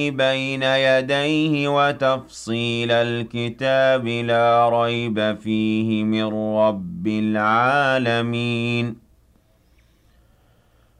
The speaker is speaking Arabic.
بين يديه وتفصيل الكتاب لا ريب فيه من رب العالمين